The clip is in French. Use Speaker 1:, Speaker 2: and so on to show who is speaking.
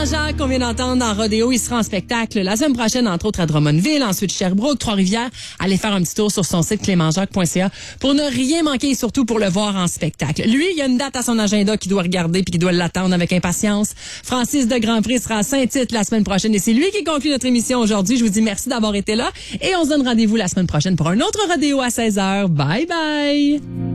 Speaker 1: Clément-Jacques, qu'on vient d'entendre en rodéo, il sera en spectacle la semaine prochaine, entre autres à Drummondville, ensuite Sherbrooke, Trois-Rivières. Allez faire un petit tour sur son site clémentjacques.ca pour ne rien manquer et surtout pour le voir en spectacle. Lui, il y a une date à son agenda qu'il doit regarder puis qu'il doit l'attendre avec impatience. Francis de Grandpré sera à Saint-Tite la semaine prochaine et c'est lui qui conclut notre émission aujourd'hui. Je vous dis merci d'avoir été là et on se donne rendez-vous la semaine prochaine pour un autre rodéo à 16h. Bye bye!